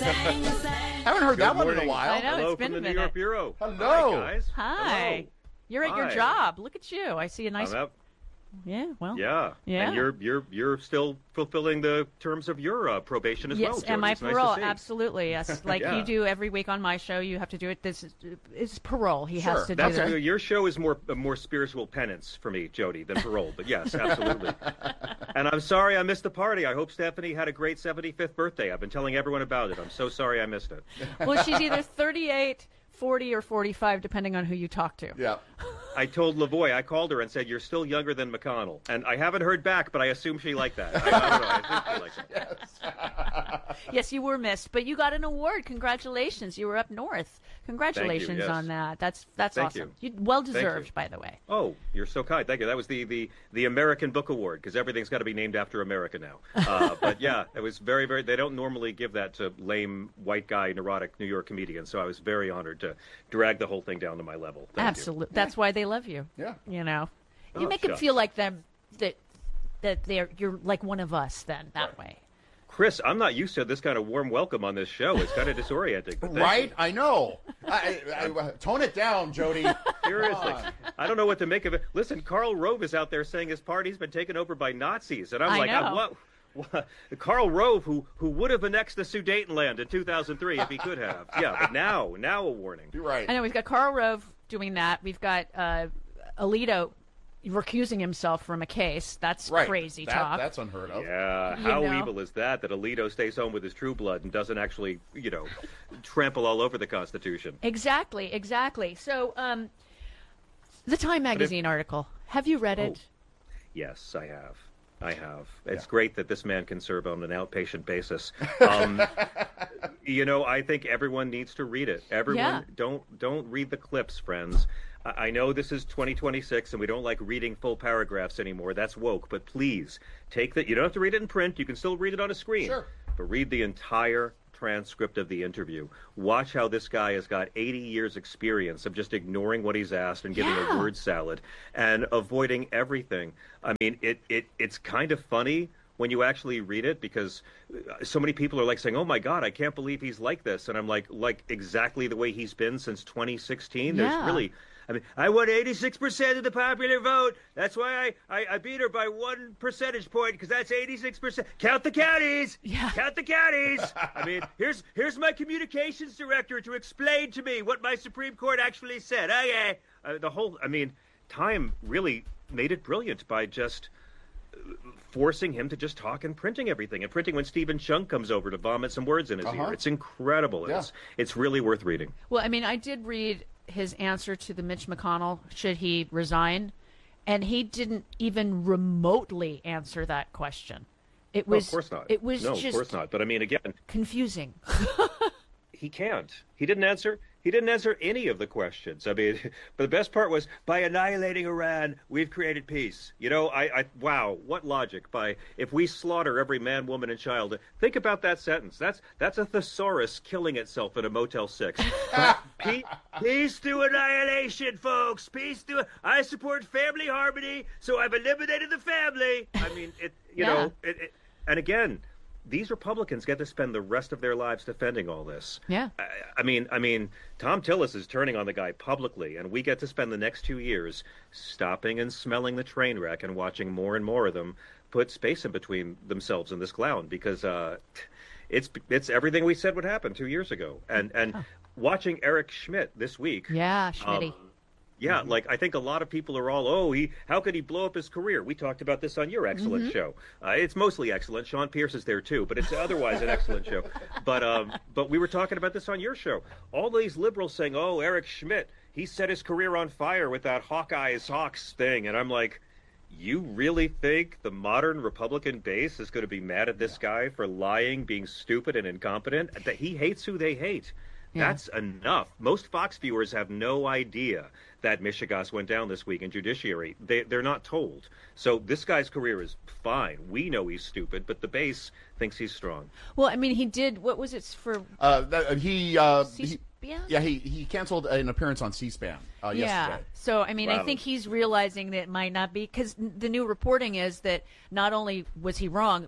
Haven't heard that one in a while. I know. Hello It's been from a the New minute. York Bureau. Hello. Hi, guys. Hi. Hello. You're at your Hi. job. Look at you. I see a nice. I'm up. Yeah. Well. Yeah. Yeah. And you're still fulfilling the terms of your probation as well, Yes, Jody. and my It's nice parole, to see. absolutely. Yes, like Yeah. you do every week on my show. You have to do it. This is parole. He Sure. has to do That's this. your show is more spiritual penance for me, Jody, than parole. But yes, absolutely. And I'm sorry I missed the party. I hope Stephanie had a great 75th birthday. I've been telling everyone about it. I'm so sorry I missed it. Well, she's either 38, 40, or 45, depending on who you talk to. Yeah. I told Lavoie, I called her and said, "You're still younger than McConnell." And I haven't heard back, but I assume she liked that. I don't know. I think she liked that. Yes, you were missed, but you got an award. Congratulations. You were up north. Congratulations yes. on that. That's Thank awesome. Well deserved, you. by the way. Oh, you're so kind. Thank you. That was the American Book Award, because everything's got to be named after America now. But yeah, it was very, very, they don't normally give that to lame, white guy, neurotic New York comedians. So I was very honored to drag the whole thing down to my level. Thank you. Absolutely. That's why they love you. Yeah. You know, you Oh, make them shucks. feel like them that you're like one of us. Then that way. Chris, I'm not used to this kind of warm welcome on this show. It's kind of disorienting. But thank Right? you. I know. Tone it down, Jody. Seriously. I don't know what to make of it. Listen, Karl Rove is out there saying his party's been taken over by Nazis. And I'm I like, know. what? Karl Rove, who would have annexed the Sudetenland in 2003 if he could have. Yeah, but now a warning. You're right. I know we've got Karl Rove doing that. We've got Alito recusing himself from a case. That's Right. crazy That- talk. That's unheard of. Yeah, You how know. evil is that Alito stays home with his true blood and doesn't actually, trample all over the Constitution? Exactly. So, the Time magazine article. Have you read it? Yes, I have. It's great that this man can serve on an outpatient basis. I think everyone needs to read it. Everyone, don't read the clips, friends. I know this is 2026 and we don't like reading full paragraphs anymore. That's woke. But please, you don't have to read it in print. You can still read it on a screen. Sure. But read the entire transcript of the interview. Watch how this guy has got 80 years experience of just ignoring what he's asked and giving a word salad and avoiding everything. I mean, it's kind of funny when you actually read it, because so many people are like saying, "Oh my God, I can't believe he's like this," and I'm like exactly the way he's been since 2016. Yeah. There's really, I won 86% of the popular vote. That's why I beat her by 1 percentage point, because that's 86%. Count the counties. Yeah. Count the counties. Here's my communications director to explain to me what my Supreme Court actually said. Okay. Time really made it brilliant by just forcing him to just talk and printing everything, and printing when Stephen Chung comes over to vomit some words in his ear. It's incredible. Yeah. It's really worth reading. Well, I did read his answer to the Mitch McConnell, should he resign, and he didn't even remotely answer that question. It was, of course not. It was no, just of course not. But again, confusing. he can't. He didn't answer any of the questions. But the best part was, by annihilating Iran, we've created peace. Wow, what logic? If we slaughter every man, woman, and child, think about that sentence. That's a thesaurus killing itself in a Motel 6. Peace through annihilation, folks. Peace through. I support family harmony, so I've eliminated the family. And again, these Republicans get to spend the rest of their lives defending all this. Yeah. Tom Tillis is turning on the guy publicly, and we get to spend the next 2 years stopping and smelling the train wreck and watching more and more of them put space in between themselves and this clown, because it's everything we said would happen 2 years ago. And watching Eric Schmidt this week. Yeah, Schmitty. Yeah, I think a lot of people are all, how could he blow up his career? We talked about this on your excellent show. It's mostly excellent. Sean Pierce is there too, but it's otherwise an excellent show. But we were talking about this on your show. All these liberals saying, Eric Schmidt, he set his career on fire with that Hawks thing. And I'm like, you really think the modern Republican base is going to be mad at this guy for lying, being stupid and incompetent? That he hates who they hate. Yeah. That's enough. Most Fox viewers have no idea that Michigas went down this week in judiciary. They're not told. So this guy's career is fine. We know he's stupid, but the base thinks he's strong. Well, he did. What was it for? He canceled an appearance on C-SPAN yesterday. So I think he's realizing that it might not be, because the new reporting is that not only was he wrong, but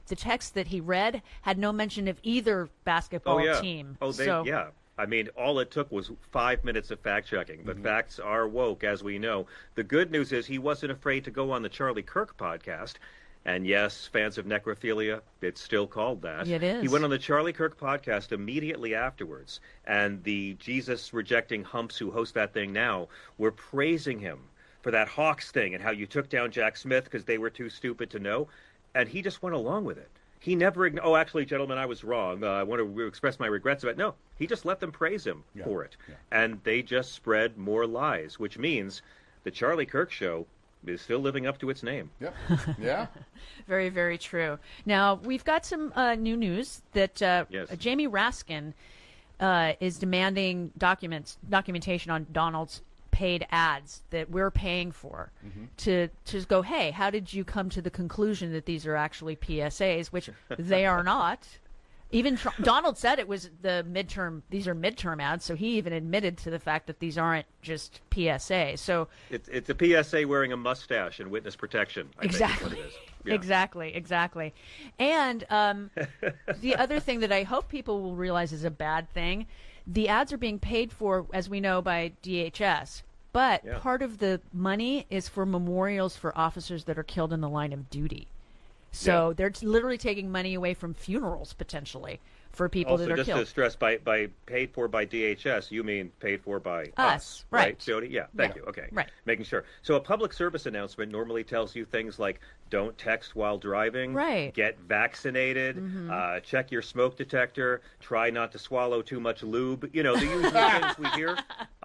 the text that he read had no mention of either basketball team. Yeah. I mean, all it took was 5 minutes of fact-checking, but facts are woke, as we know. The good news is he wasn't afraid to go on the Charlie Kirk podcast. And yes, fans of necrophilia, it's still called that. It is. He went on the Charlie Kirk podcast immediately afterwards, and the Jesus-rejecting humps who host that thing now were praising him for that Hawks thing and how you took down Jack Smith because they were too stupid to know, and he just went along with it. He never, oh, actually, gentlemen, I was wrong. I want to express my regrets about it. No, he just let them praise him for it. Yeah. And they just spread more lies, which means the Charlie Kirk show is still living up to its name. Yep. Yeah. Very, very true. Now, we've got some new news that Jamie Raskin is demanding documentation on Donald's paid ads that we're paying for to go, hey, how did you come to the conclusion that these are actually PSAs, which they are not. Even Donald said it was these are midterm ads, so he even admitted to the fact that these aren't just PSA. So it's a PSA wearing a mustache and witness protection. Exactly. I think is what it is. Yeah. Exactly. And the other thing that I hope people will realize is a bad thing, the ads are being paid for, as we know, by DHS. But part of the money is for memorials for officers that are killed in the line of duty. So they're literally taking money away from funerals, potentially, for people that are killed. Also, just to stress, by paid for by DHS, you mean paid for by us. Right, Jody? Yeah, thank you. Okay. Right. Making sure. So a public service announcement normally tells you things like, don't text while driving, get vaccinated, check your smoke detector, try not to swallow too much lube, the usual things we hear.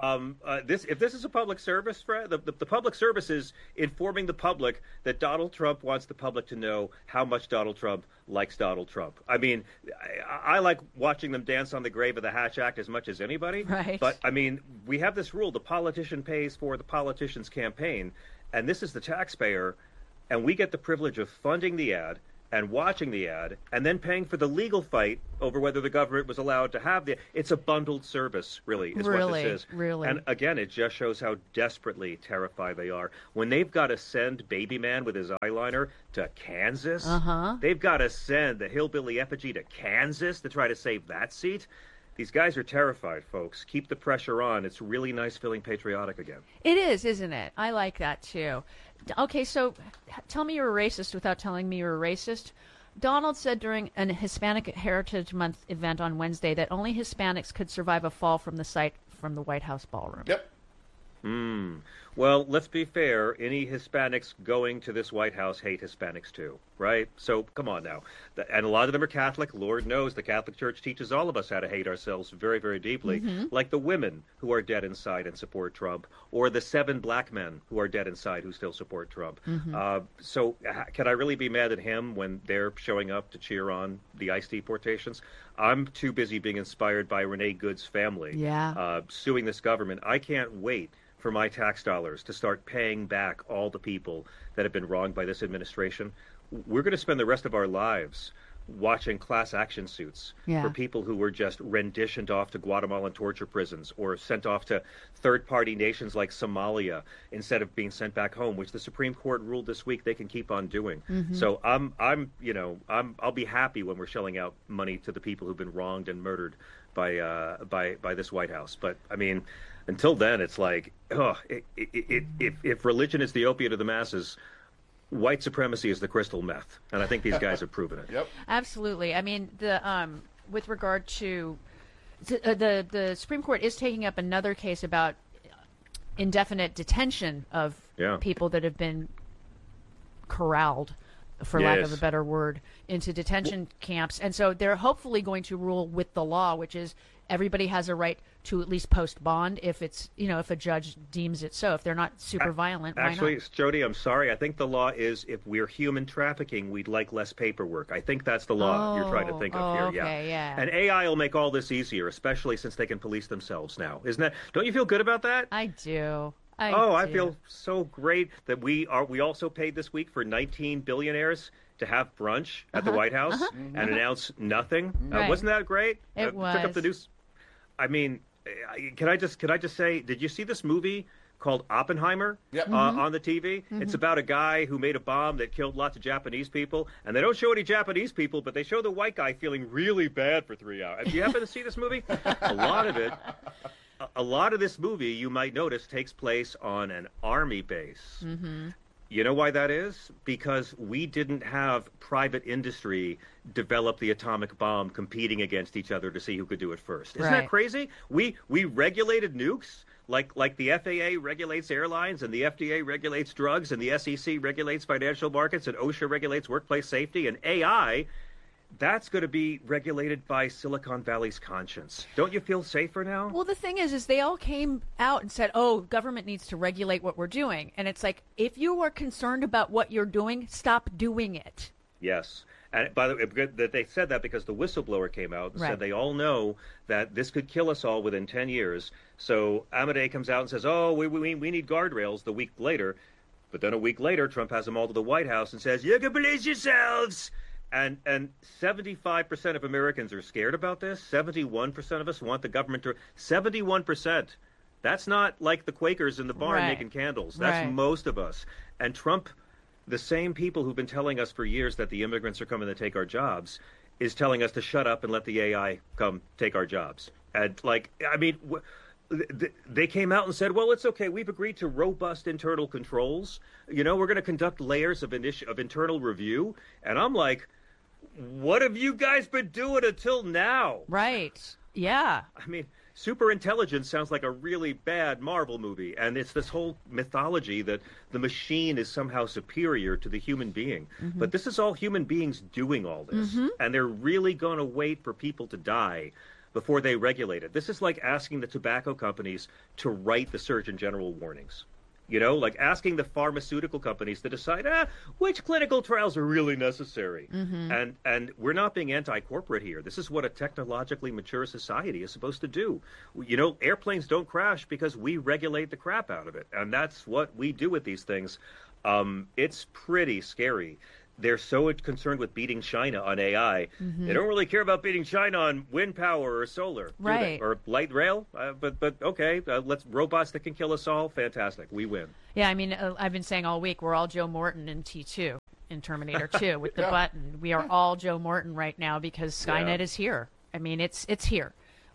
If this is a public service, Fred, the public service is informing the public that Donald Trump wants the public to know how much Donald Trump likes Donald Trump. I mean, I like watching them dance on the grave of the Hatch Act as much as anybody. Right. But, I mean, we have this rule. The politician pays for the politician's campaign, and this is the taxpayer, and we get the privilege of funding the ad and watching the ad and then paying for the legal fight over whether the government was allowed to have it's a bundled service, really, is what this is. Really. And again, it just shows how desperately terrified they are. When they've got to send Baby Man with his eyeliner to Kansas, they've got to send the hillbilly effigy to Kansas to try to save that seat. These guys are terrified, folks. Keep the pressure on. It's really nice feeling patriotic again. It is, isn't it? I like that, too. Okay, so tell me you're a racist without telling me you're a racist. Donald said during an Hispanic Heritage Month event on Wednesday that only Hispanics could survive a fall from the site from the White House ballroom. Yep. Well, let's be fair. Any Hispanics going to this White House hate Hispanics too, right? So come on now. And a lot of them are Catholic. Lord knows the Catholic Church teaches all of us how to hate ourselves very, very deeply, like the women who are dead inside and support Trump, or the 7 black men who are dead inside who still support Trump. So can I really be mad at him when they're showing up to cheer on the ICE deportations? I'm too busy being inspired by Renee Good's family suing this government. I can't wait for my tax dollars to start paying back all the people that have been wronged by this administration. We're going to spend the rest of our lives watching class action suits for people who were just renditioned off to Guatemalan torture prisons or sent off to third-party nations like Somalia instead of being sent back home, which the Supreme Court ruled this week they can keep on doing. So I'll be happy when we're shelling out money to the people who've been wronged and murdered by this White House. But I mean, until then, it's like, if religion is the opiate of the masses, white supremacy is the crystal meth, and I think these guys have proven it. Yep, absolutely. I mean, with regard to the Supreme Court is taking up another case about indefinite detention of people that have been corralled, for lack of a better word, into detention camps, and so they're hopefully going to rule with the law, which is everybody has a right to at least post bond if it's, if a judge deems it so. If they're not super violent, why not? Actually, Jody, I'm sorry. I think the law is if we're human trafficking, we'd like less paperwork. I think that's the law you're trying to think of here. Okay, yeah. And AI will make all this easier, especially since they can police themselves now. Isn't that? Don't you feel good about that? I do. I feel so great that we also paid this week for 19 billionaires to have brunch at the White House and announce nothing. Wasn't that great? It was. Took up the news. I mean, can I just say, did you see this movie called Oppenheimer on the TV. It's about a guy who made a bomb that killed lots of Japanese people, and they don't show any Japanese people, but they show the white guy feeling really bad for 3 hours. Do you happen to see this movie? A lot of this movie, you might notice, takes place on an army base. You know why that is? Because we didn't have private industry develop the atomic bomb competing against each other to see who could do it first. Isn't that crazy? We regulated nukes like the FAA regulates airlines and the FDA regulates drugs and the SEC regulates financial markets and OSHA regulates workplace safety, and AI, that's going to be regulated by Silicon Valley's conscience. Don't you feel safer now? Well, the thing is they all came out and said, oh, government needs to regulate what we're doing. And it's like, if you are concerned about what you're doing, stop doing it. Yes. And by the way, they said that because the whistleblower came out and said they all know that this could kill us all within 10 years. So Amadei comes out and says, oh, we need guardrails the week later. But then a week later, Trump has them all to the White House and says, you can police yourselves. And 75% of Americans are scared about this. 71% of us want the government to. 71%. That's not like the Quakers in the barn making candles. That's most of us. And Trump, the same people who've been telling us for years that the immigrants are coming to take our jobs, is telling us to shut up and let the AI come take our jobs. And they came out and said, well, it's okay. We've agreed to robust internal controls. We're going to conduct layers of internal review. And I'm like, what have you guys been doing until now? Right. Yeah. I mean, superintelligence sounds like a really bad Marvel movie. And it's this whole mythology that the machine is somehow superior to the human being. But this is all human beings doing all this. And they're really going to wait for people to die before they regulate it. This is like asking the tobacco companies to write the Surgeon General warnings. Like asking the pharmaceutical companies to decide which clinical trials are really necessary. And we're not being anti-corporate here. This is what a technologically mature society is supposed to do. Airplanes don't crash because we regulate the crap out of it. And that's what we do with these things. It's pretty scary. They're so concerned with beating China on AI. They don't really care about beating China on wind power or solar, right? Or light rail. But okay, let's robots that can kill us all. Fantastic, we win. Yeah, I mean, I've been saying all week we're all Joe Morton in T2, in Terminator 2 with the button. We are all Joe Morton right now because Skynet is here. I mean, it's here.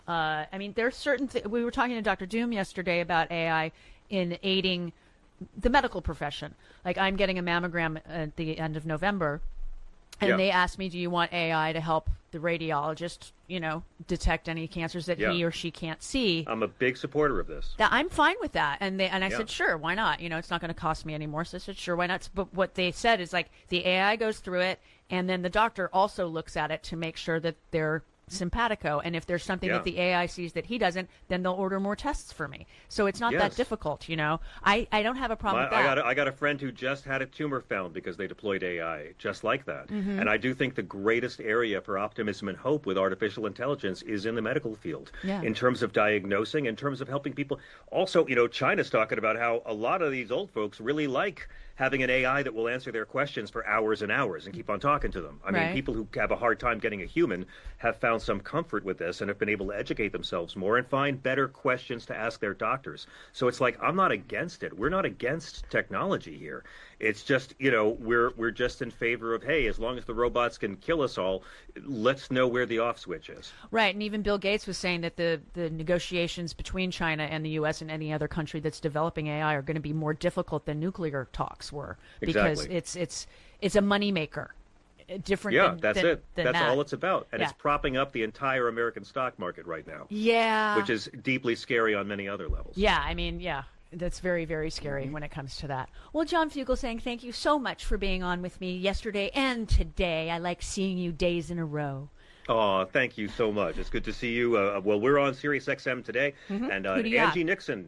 I mean, there's certain. We were talking to Dr. Doom yesterday about AI in aiding the medical profession. Like, I'm getting a mammogram at the end of November, and they asked me, do you want AI to help the radiologist, detect any cancers that he or she can't see? I'm a big supporter of this. I'm fine with that. And I said, sure, why not? It's not going to cost me any more. So I said, sure, why not? But what they said is, like, the AI goes through it, and then the doctor also looks at it to make sure that they're simpatico, and if there's something that the AI sees that he doesn't, then they'll order more tests for me. So it's not that difficult, I don't have a problem with that. I got a friend who just had a tumor found because they deployed AI just like that. And I do think the greatest area for optimism and hope with artificial intelligence is in the medical field, in terms of diagnosing, in terms of helping people. Also, China's talking about how a lot of these old folks really like having an AI that will answer their questions for hours and hours and keep on talking to them. I mean, people who have a hard time getting a human have found some comfort with this and have been able to educate themselves more and find better questions to ask their doctors. So it's like, I'm not against it. We're not against technology here. It's just, we're just in favor of, hey, as long as the robots can kill us all, let's know where the off switch is. Right. And even Bill Gates was saying that the negotiations between China and the U.S. and any other country that's developing AI are going to be more difficult than nuclear talks were. Because it's a moneymaker. Different that's all it's about. And it's propping up the entire American stock market right now. Yeah. Which is deeply scary on many other levels. Yeah, I mean, that's very, very scary when it comes to that. Well, John Fugelsang, thank you so much for being on with me yesterday and today. I like seeing you days in a row. Oh, thank you so much. It's good to see you. Well, we're on Sirius XM today, and Angie Nixon.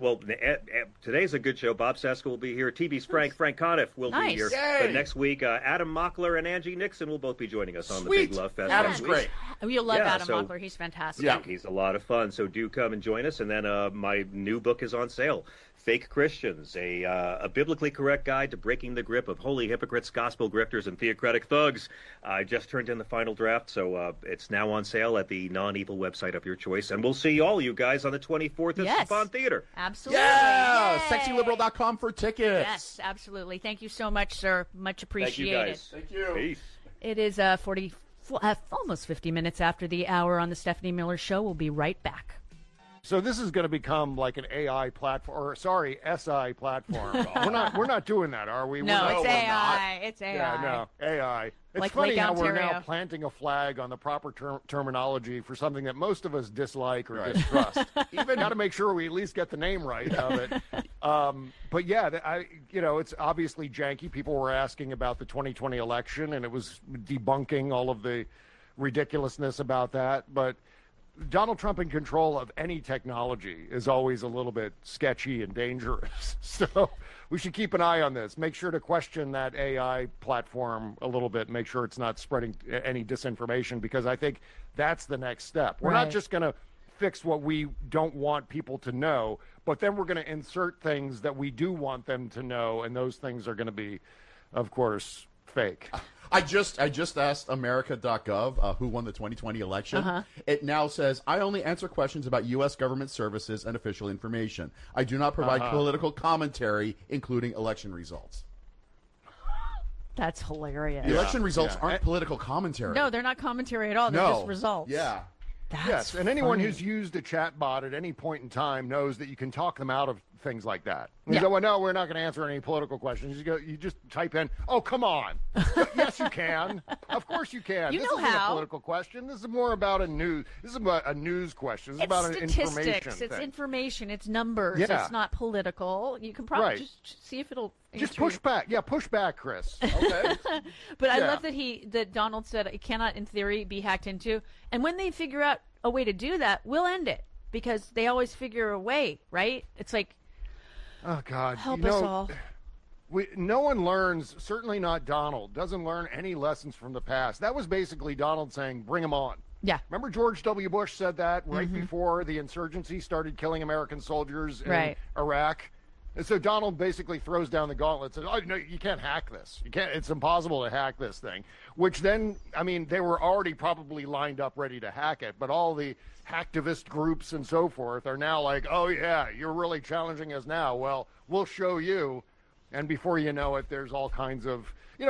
Today's a good show. Bob Seska will be here. TV's Frank Conniff will be here. But next week, Adam Mockler and Angie Nixon will both be joining us on the Big Love Fest. Adam's great. You'll love Adam Mockler. He's fantastic. Yeah, he's a lot of fun. So do come and join us. And then my new book is on sale. Fake Christians, a biblically correct guide to breaking the grip of holy hypocrites, gospel grifters, and theocratic thugs. I just turned in the final draft, so it's now on sale at the non-evil website of your choice. And we'll see all you guys on the 24th at Saban Theater. Absolutely. Yeah, Yay. sexyliberal.com for tickets. Yes, absolutely. Thank you so much, sir. Much appreciated. Thank you, guys. Thank you. Peace. It is almost 50 minutes after the hour on the Stephanie Miller Show. We'll be right back. So this is going to become like an AI platform, or sorry, SI platform. We're not doing that, are we? No, it's we're AI. It's AI. Yeah, no, AI. It's Like funny Lake how we're Ontario. now planting a flag on the proper terminology for something that most of us dislike or distrust. Even got to make sure we at least get the name right of it. But yeah, it's obviously janky. People were asking about the 2020 election, and it was debunking all of the ridiculousness about that. But Donald Trump in control of any technology is always a little bit sketchy and dangerous. So we should keep an eye on this. Make sure to question that AI platform a little bit. Make sure it's not spreading any disinformation, because I think that's the next step. We're not just going to fix what we don't want people to know, but then we're going to insert things that we do want them to know, and those things are going to be, of course, fake. I just asked America.gov who won the 2020 election. It now says, I only answer questions about U.S. government services and official information. I do not provide political commentary, including election results. That's hilarious. The election results aren't political commentary. No, they're not commentary at all. They're just results. Yeah. That's and anyone funny. who's used a chat bot at any point in time knows that you can talk them out of things like that. You Yeah. go, well, no, we're not going to answer any political questions. You just type in, oh, come on. Yes, you can. Of course you can. You this know isn't how. a political question. This is more about This is about a news question. This is about an information statistics. It's thing. information. It's numbers. Yeah. It's not political. You can probably Right. just see if it'll Just answer push you. back. Yeah, push back, Chris. Okay. But I Yeah. love that Donald said it cannot, in theory, be hacked into. And when they figure out a way to do that, we'll end it, because they always figure a way, right? It's like, Oh, God. help us all. No one learns, certainly not Donald, doesn't learn any lessons from the past. That was basically Donald saying, bring them on. Yeah. Remember George W. Bush said that right before the insurgency started killing American soldiers in Iraq? And so Donald basically throws down the gauntlet and says, oh, no, you can't hack this. You can't. It's impossible to hack this thing. Which then, I mean, they were already probably lined up ready to hack it. But all the hacktivist groups and so forth are now like, oh, yeah, you're really challenging us now. Well, we'll show you. And before you know it, there's all kinds of,